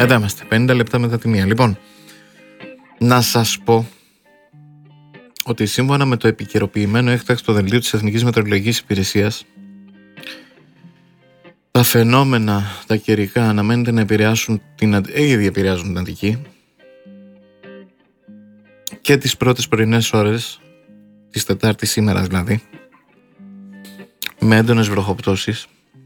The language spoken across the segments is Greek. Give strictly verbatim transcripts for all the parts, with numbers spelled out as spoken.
Εδώ είμαστε, πενήντα λεπτά μετά τη μία. Λοιπόν, να σας πω ότι σύμφωνα με το επικαιροποιημένο έκτακτο δελτίο της Εθνικής Μετεωρολογικής Υπηρεσίας, τα φαινόμενα τα καιρικά αναμένεται να επηρεάσουν την, ε, ήδη επηρεάζουν την Αττική και τις πρώτες πρωινές ώρες της Τετάρτης, σήμερα δηλαδή, με έντονες βροχοπτώσεις.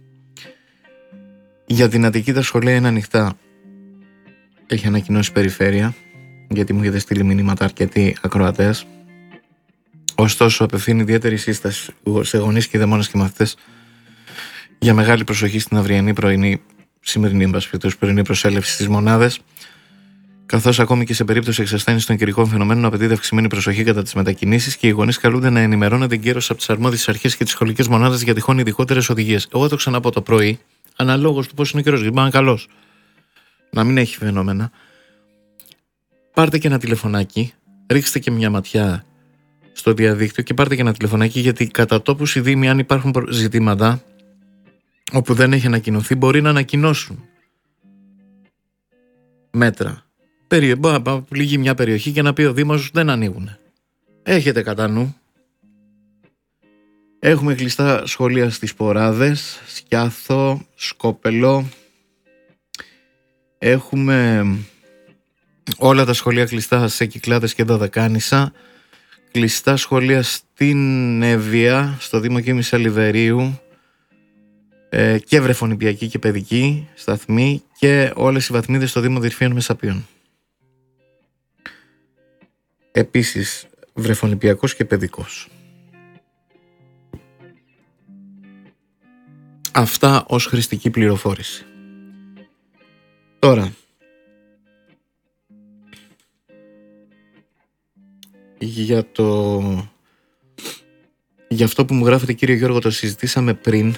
Για την Αττική τα σχολεία είναι ανοιχτά, έχει ανακοινώσει η Περιφέρεια, γιατί μου έχετε στείλει μηνύματα αρκετοί ακροατές. Ωστόσο, απευθύνει ιδιαίτερη σύσταση σε γονείς και δαιμόνες και μαθητές για μεγάλη προσοχή στην αυριανή πρωινή, σημερινή εμπασπιτούς, πρωινή προσέλευση στις μονάδες, καθώς ακόμη και σε περίπτωση εξασθένησης των καιρικών φαινομένων απαιτείται αυξημένη προσοχή κατά τις μετακινήσεις και οι γονείς καλούνται να ενημερώνονται εγκαίρως από τις αρμόδιες αρχές και τις σχολικές μονάδες για τυχόν ειδικότερες οδηγίες. Εγώ το ξαναπώ το πρωί, αναλόγως του πώς είναι ο καιρός, γιατί είναι καλός να μην έχει φαινόμενα. Πάρτε και ένα τηλεφωνάκι, ρίξτε και μια ματιά στο διαδίκτυο και πάρτε και ένα τηλεφωνάκι, γιατί κατά τόπους οι δήμοι, αν υπάρχουν ζητήματα όπου δεν έχει ανακοινωθεί, μπορεί να ανακοινώσουν μέτρα. Περι... Πληγεί μια περιοχή και να πει ο Δήμος δεν ανοίγουν. Έχετε κατά νου. Έχουμε κλειστά σχολεία στις Ποράδες, Σκιάθο, Σκόπελο. Έχουμε όλα τα σχολεία κλειστά σε Κυκλάδες και Δωδεκάνησα. Κλειστά σχολεία στην Εύβοια, στο Δήμο Κίμης Αλιβερίου, ε, και βρεφονιπιακή και παιδική σταθμή, και όλες οι βαθμίδες στο Δήμο Δυρφίων Μεσαπίων. Επίσης βρεφονιπιακός και παιδικός. Αυτά ως χρηστική πληροφόρηση. Τώρα, για το για αυτό που μου γράφετε, κύριε Γιώργο, το συζητήσαμε πριν.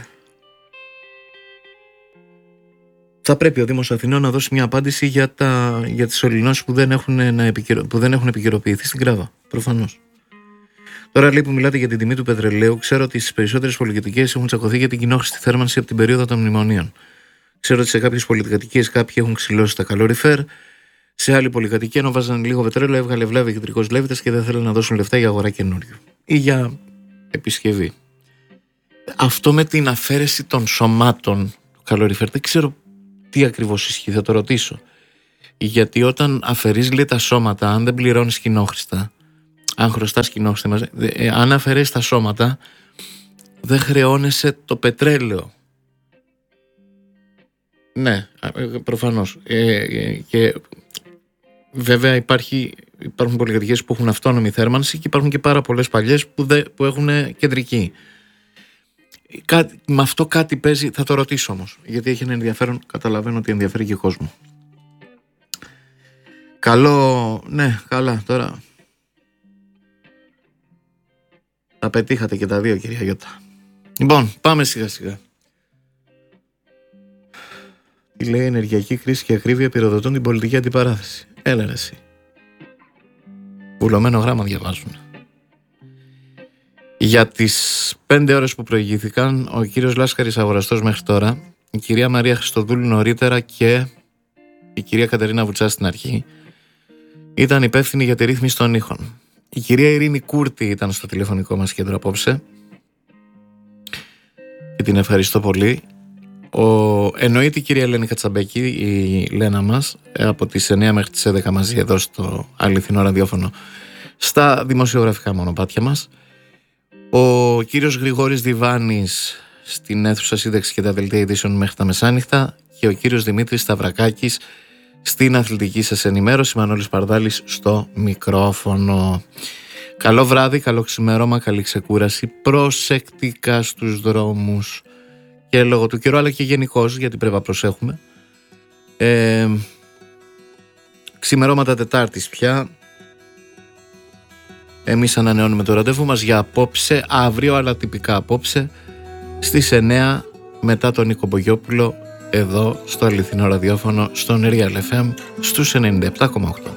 Θα πρέπει ο Δήμος Αθηνών να δώσει μια απάντηση για, τα, για τις ολυνώσεις που δεν έχουν, να επικαιρο, που δεν έχουν επικαιροποιηθεί στην Κράβα, προφανώς. Τώρα, λέει, που μιλάτε για την τιμή του πετρελαίου, ξέρω ότι στις περισσότερες πολυκατοικίες έχουν τσακωθεί για την κοινόχρηστη θέρμανση από την περίοδο των μνημονίων. Ξέρω ότι σε κάποιες πολυκατοικίες κάποιοι έχουν ξυλώσει τα καλόριφερ. Σε άλλη πολυκατοικία, ενώ βάζανε λίγο πετρέλαιο, έβγαλε βλάβη κεντρικός λέβητας και δεν θέλουν να δώσουν λεφτά για αγορά καινούριου ή για επισκευή. Αυτό με την αφαίρεση των σωμάτων του καλόριφερ, δεν ξέρω τι ακριβώς ισχύει, θα το ρωτήσω. Γιατί όταν αφαιρείς, λέει, τα σώματα, αν δεν πληρώνεις κοινόχρηστα, αν χρωστάς κοινόχρηστα, ε, αν αφαιρέσεις τα σώματα, δεν χρεώνεσαι το πετρέλαιο. Ναι, προφανώς. Ε, ε, και βέβαια υπάρχει, υπάρχουν πολυκατοικίες που έχουν αυτόνομη θέρμανση και υπάρχουν και πάρα πολλές παλιές που, δε, που έχουν κεντρική. Κά, με αυτό κάτι παίζει, θα το ρωτήσω όμως, γιατί έχει ένα ενδιαφέρον, καταλαβαίνω ότι ενδιαφέρει και κόσμο. Καλό, ναι, καλά, τώρα τα πετύχατε και τα δύο, κυρία Γιώτα. Λοιπόν, πάμε σιγά σιγά. Τι λέει, ενεργειακή κρίση και ακρίβεια πυροδοτούν την πολιτική αντιπαράθεση. Έλα ρε εσύ. Βουλωμένο γράμμα διαβάζουν. Για τις πέντε ώρες που προηγήθηκαν, ο κύριος Λάσκαρης αγοραστός μέχρι τώρα, η κυρία Μαρία Χριστοδούλου νωρίτερα και η κυρία Κατερίνα Βουτσά στην αρχή, ήταν υπεύθυνοι για τη ρύθμιση των ήχων. Η κυρία Ειρήνη Κούρτη ήταν στο τηλεφωνικό μας κέντρο απόψε και την ευχαριστώ πολύ. Ο, εννοείται η κυρία Ελένη Κατσαμπέκη, η Λένα μας, από τις εννιά μέχρι τις έντεκα μαζί εδώ στο αληθινό ραδιόφωνο, στα δημοσιογραφικά μονοπάτια μας. Ο κύριος Γρηγόρης Διβάνης στην αίθουσα σύνταξη και τα δελτία ειδήσεων μέχρι τα μεσάνυχτα και ο κύριος Δημήτρης Σταυρακάκης στην αθλητική σας ενημέρωση, Μανώλης Παρδάλης στο μικρόφωνο. Καλό βράδυ, καλό ξημέρωμα, καλή ξεκούραση, προσεκτικά στους δρόμους και λόγω του καιρού, αλλά και γενικώς, γιατί πρέπει να προσέχουμε. Ε, ξημερώματα Τετάρτης πια. Εμείς ανανεώνουμε το ραντεβού μας για απόψε, αύριο, αλλά τυπικά απόψε, στις εννιά μετά τον Νίκο Μπογιόπουλο, εδώ στο αληθινό ραδιόφωνο, στον Real εφ εμ, στους ενενήντα επτά κόμμα οκτώ.